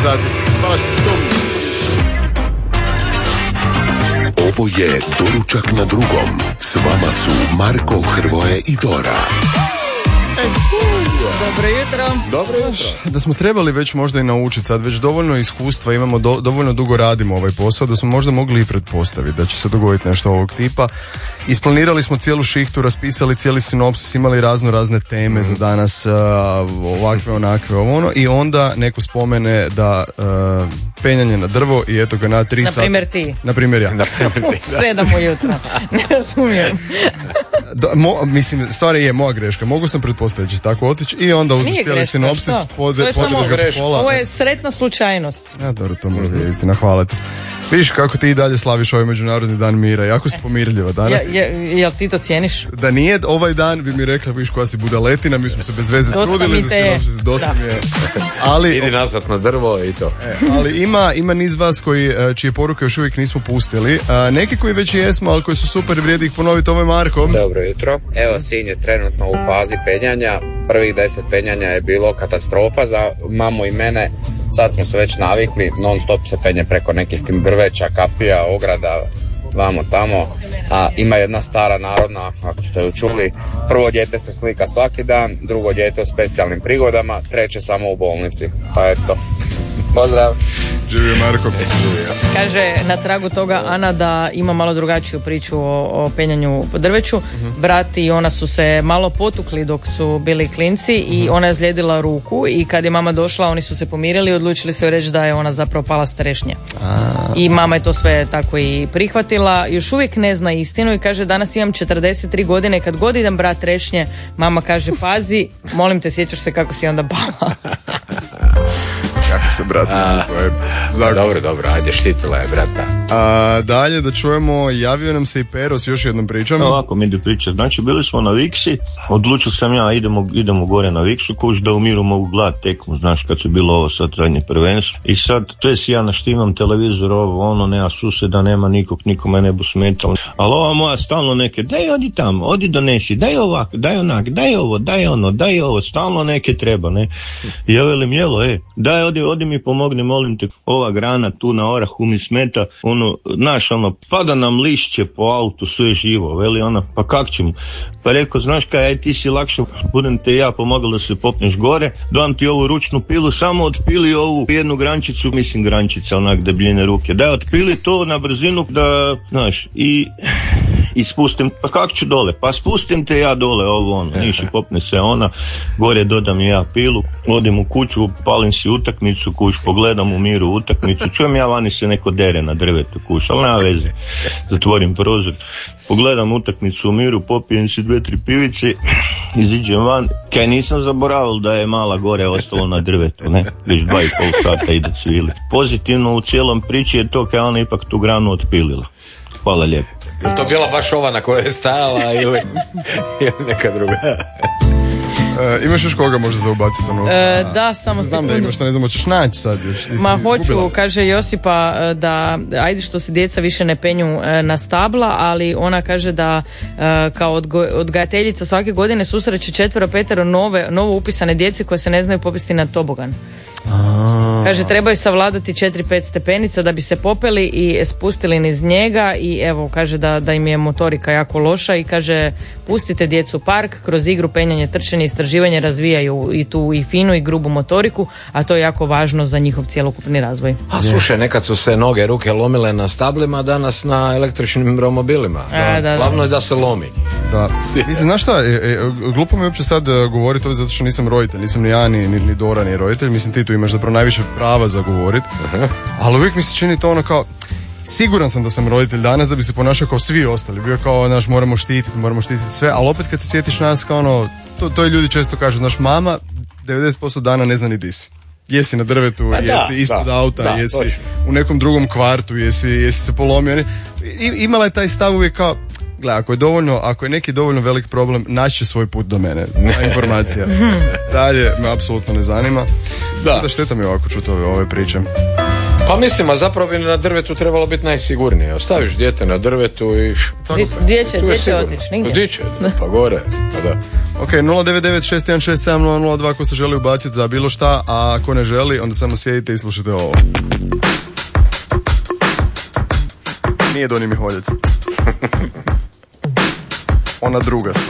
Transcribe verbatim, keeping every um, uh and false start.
sati. Baš stup. Ovo je Doručak na drugom. S vama su Marko, Hrvoje i Dora. Dobro jutro. Dobro jutro. Da smo trebali već možda i naučiti sad, već dovoljno iskustva imamo, do, dovoljno dugo radimo ovaj posao, da smo možda mogli i pretpostaviti da će se dogoditi nešto ovog tipa. Isplanirali smo cijelu šihtu, raspisali cijeli sinopsis, imali razno razne teme mm. za danas, uh, ovakve, onakve, ovo ono, i onda neko spomene da uh, penjanje na drvo i eto ga na tri sata. Na primjer ti. Na primjer ja. Na primjer ti. Sedam ujutro. Ne razumijem. Da, mo, mislim, stvari je moja greška. Mogu sam pretpostaviti će tako otići i onda uz cijeli sinopsis pode, podeš ga pola. Ovo je sretna slučajnost. Ja, dobro, to možda je istina. Hvala ti. Viš kako ti i dalje slaviš ovaj Međunarodni dan mira. Jako si pomirljiva danas. Ja, ja, jel ti to cijeniš? Da nije ovaj dan bi mi rekla, viš koja si budaletina, mi smo se bez veze trudili za sinopsis, dosta mi je. Ali, idi nazad na drvo i to. E, ali ima, ima niz vas koji, čije poruke još uvijek nismo pustili. A, neki koji već jesmo, ali koji su super i vrijedi ih ponoviti, ovo je Marko. Dobro jutro. Evo, sin je trenutno u fazi penjanja. Prvih deset penjanja je bilo katastrofa za mamu i mene. Sad smo se već navikli, non stop se penje preko nekih drveća, kapija, ograda, vamo tamo. A ima jedna stara narodna, ako ste ju čuli, prvo dijete se slika svaki dan, drugo dijete u specijalnim prigodama, treće samo u bolnici. Pa eto, pozdrav. Živio Marko. Kaže na tragu toga Ana da ima malo drugačiju priču o, o penjanju po drveću. Uh-huh. Brat i ona su se malo potukli dok su bili klinci i ona je zlijedila ruku i kad je mama došla oni su se pomirili i odlučili su joj reći da je ona zapravo pala s trešnje. I mama je to sve tako i prihvatila. Još uvijek ne zna istinu i kaže danas imam četrdeset tri godine, kad god idem brat trešnje, mama kaže pazi, molim te, sjećaš se kako si onda pala. Kako se, brate, a, dobro, dobro, ajde, štitila je, brata. A, dalje da čujemo, javio nam se i Pero s još jednom pričom. Ovako mi ide priča, znači bili smo na Viksi, odlučio sam ja, idemo, idemo gore na Viksu, kuš da u miru mogu gledat tekmu, znaš, kad su bilo ovo sad radnje prvenstvo. I sad, to je si ja naštimam televizor, ovo, ono, nema suseda, nema nikog, nikome ne bu smetalo. Ali ova moja stalno neke, daj odi tamo, odi donesi, daj ovako, daj onak, daj ovo, daj ono, daj ovo, stalno neke treba, ne. I ja velim, jelo, e, daj odi, odi mi pomogni, molim te, ova grana tu na orahu mi smeta, ono, znaš, ono, pada nam lišće po autu, sve je živo, veli ona, pa kak ćemo? Pa rekao, znaš kaj, aj ti si lakše, budem te ja pomogao da se popneš gore, dam ti ovu ručnu pilu, samo otpili ovu jednu grančicu, mislim grančica, onak debljine ruke, daj otpili to na brzinu, da, znaš, i... i spustim, pa kak ću dole? Pa spustim te ja dole, ovo ono, niši popne se ona, gore dodam ja pilu, odim u kuću, palim si utakmicu, kuš, pogledam u miru utakmicu, čujem ja vani se neko dere na drvetu, kuš, ali nema veze, zatvorim prozor, pogledam utakmicu u miru, popijem si dve, tri pivice, iziđem van, kaj nisam zaboravil da je mala gore ostalo na drvetu, ne, već dva i pol sata ide cvili. Pozitivno u cijelom priči je to kaj ona ipak tu granu otpilila. Hvala lijepo. Je to bila baš ova na kojoj je stajala ili, ili neka druga? E, imaš još koga možda za ubaciti ono? E, da, samo znam da imaš, ne znam, hoćeš naći sad još. Ma hoću, izgubila. Kaže Josipa da ajde što se djeca više ne penju na stabla, ali ona kaže da kao odgo, odgajateljica svake godine susreće četvero, petero nove, novo upisane djece koje se ne znaju popesti na tobogan. A. Kaže trebaju savladati četiri pet stepenica da bi se popeli i spustili niz njega i evo kaže da, da im je motorika jako loša i kaže pustite djecu u park, kroz igru, penjanje, trčanje, istraživanje razvijaju i tu i finu i grubu motoriku, a to je jako važno za njihov cjelokupni razvoj. A slušaj, nekad su se noge, ruke lomile na stablima, danas na električnim romobilima. A, da, da. Glavno je da se lomi. Da. Mislim, znaš šta, e, e, glupo mi je uopće sad govoriti ovo zato što nisam roditelj, nisam ni ja, ni, ni Dora, ni roditelj, mislim ti tu imaš zapravo najviše prava za govorit, uh-huh. ali uvijek mi se čini to ono kao, siguran sam da sam roditelj danas da bi se ponašao kao svi ostali, bio kao, znaš, moramo štititi, moramo štititi sve, ali opet kad se sjetiš nas kao ono, to, to je ljudi često kažu, znaš, mama devedeset posto dana ne zna ni di si. Jesi na drvetu, da, jesi ispod da, auta, da, jesi točno. U nekom drugom kvartu, jesi, jesi se polomio. I, imala je taj stav uvijek kao, gle, ako je dovoljno, ako je neki dovoljno velik problem, naći će svoj put do mene. Ta informacija. Dalje me apsolutno ne zanima. Da. Da šteta mi ovako čuti ove, ove priče. Pa mislim, a zapravo bi na drvetu trebalo biti najsigurnije. Ostaviš dijete na drvetu i... Di- Gdje će, gdje će otići? Nigdje. Gdje će? Pa gore. Pa da. Ok, nula devet devet šest jedan šest sedam nula nula dva ko se želi ubaciti za bilo šta, a ako ne želi, onda samo sjedite i slušajte ovo. Nije Doni Miholjac. Ona druga stvar.